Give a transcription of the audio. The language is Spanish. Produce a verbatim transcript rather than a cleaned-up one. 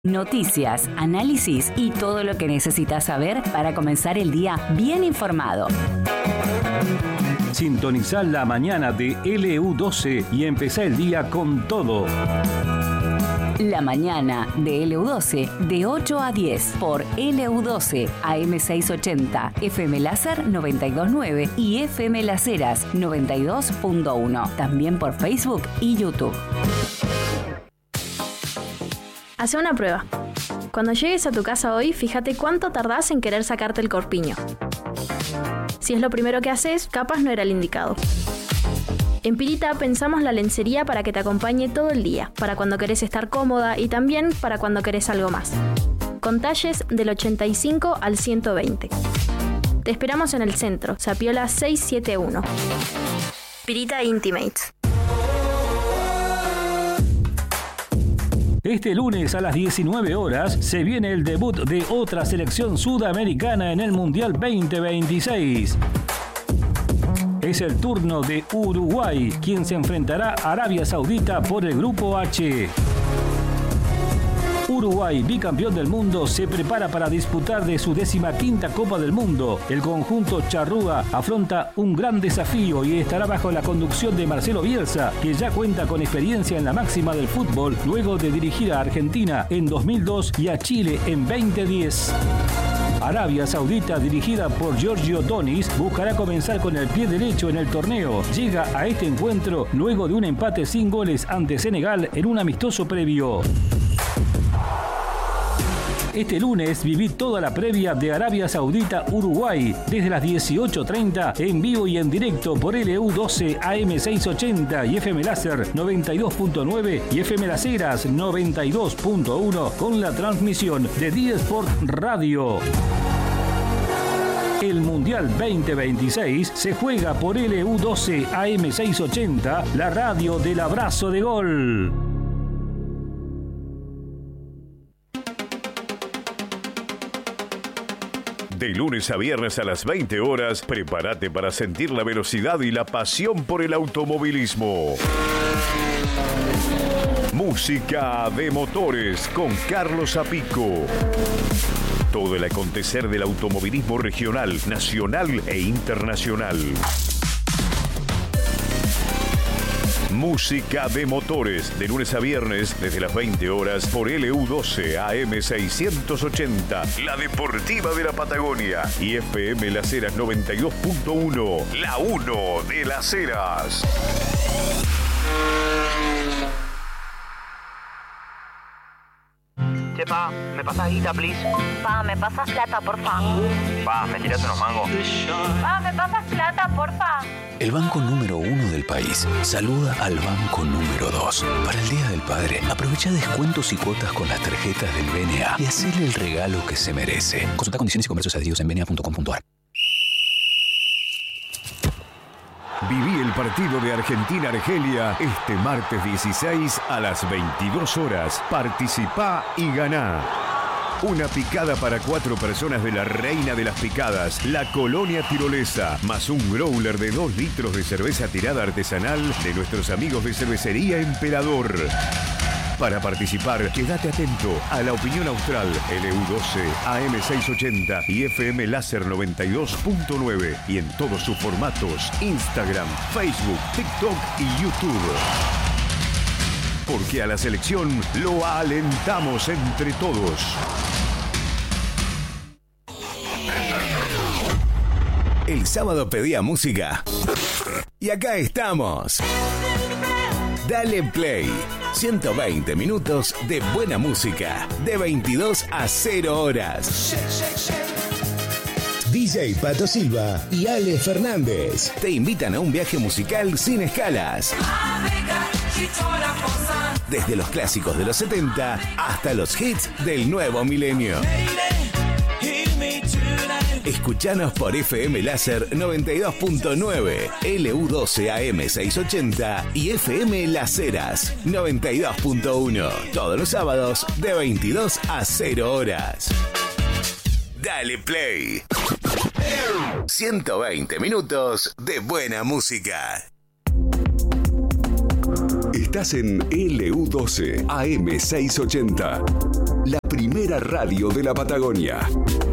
Noticias, análisis y todo lo que necesitas saber para comenzar el día bien informado. Sintonizá la mañana de L U doce y empezá el día con todo. La mañana de L U doce de ocho a diez por L U doce A M seiscientos ochenta, F M Láser noventa y dos punto nueve y F M Las Heras noventa y dos punto uno. También por Facebook y YouTube. Hace una prueba. Cuando llegues a tu casa hoy, fíjate cuánto tardás en querer sacarte el corpiño. Si es lo primero que haces, capaz no era el indicado. En Pirita pensamos la lencería para que te acompañe todo el día, para cuando querés estar cómoda y también para cuando querés algo más. Con talles del ochenta y cinco al ciento veinte. Te esperamos en el centro, Sapiola seiscientos setenta y uno. Pirita Intimates. Este lunes a las diecinueve horas se viene el debut de otra selección sudamericana en el Mundial veinte veintiséis. Es el turno de Uruguay, quien se enfrentará a Arabia Saudita por el Grupo H. Uruguay, bicampeón del mundo, se prepara para disputar de su decimaquinta Copa del Mundo. El conjunto charrúa afronta un gran desafío y estará bajo la conducción de Marcelo Bielsa, que ya cuenta con experiencia en la máxima del fútbol, luego de dirigir a Argentina en dos mil dos y a Chile en veinte diez. Arabia Saudita, dirigida por Giorgio Donis, buscará comenzar con el pie derecho en el torneo. Llega a este encuentro luego de un empate sin goles ante Senegal en un amistoso previo. Este lunes viví toda la previa de Arabia Saudita-Uruguay desde las dieciocho treinta en vivo y en directo por L U doce A M seiscientos ochenta y F M Láser noventa y dos punto nueve y F M Las Heras noventa y dos punto uno con la transmisión de D Sport Radio. El Mundial veinte veintiséis se juega por L U doce A M seiscientos ochenta, la radio del abrazo de gol. De lunes a viernes a las veinte horas, prepárate para sentir la velocidad y la pasión por el automovilismo. Música de motores con Carlos Apico. Todo el acontecer del automovilismo regional, nacional e internacional. Música de motores, de lunes a viernes, desde las veinte horas, por L U doce A M seiscientos ochenta, la deportiva de la Patagonia, y F M Las Heras noventa y dos punto uno, la uno de Las Heras. Che, pa, ¿me pasas guita, please? Pa, ¿me pasas plata, porfa? Pa, ¿me tirás unos mangos? Pa, ¿me pasas plata, porfa? El banco número uno del país saluda al banco número dos. Para el Día del Padre, aprovecha descuentos y cuotas con las tarjetas del B N A y hacele el regalo que se merece. Consulta condiciones y comercios adheridos en b n a punto com punto a r. Viví el partido de Argentina-Argelia este martes dieciséis a las veintidós horas. Participá y ganá. Una picada para cuatro personas de la reina de las picadas, la Colonia Tirolesa, más un growler de dos litros de cerveza tirada artesanal de nuestros amigos de Cervecería Emperador. Para participar, quédate atento a La Opinión Austral, L U doce, A M seiscientos ochenta y F M Láser noventa y dos punto nueve y en todos sus formatos, Instagram, Facebook, TikTok y YouTube. Porque a la selección lo alentamos entre todos. El sábado pedía música y acá estamos. Dale Play. ciento veinte minutos de buena música, de veintidós a cero horas. D J Pato Silva y Ale Fernández te invitan a un viaje musical sin escalas. Desde los clásicos de los setenta hasta los hits del nuevo milenio. Escuchanos por F M Láser noventa y dos punto nueve, L U doce A M seiscientos ochenta y F M Las Heras noventa y dos punto uno. Todos los sábados de veintidós a cero horas. Dale Play. ciento veinte minutos de buena música. Estás en L U doce A M seiscientos ochenta. primera radio de la Patagonia.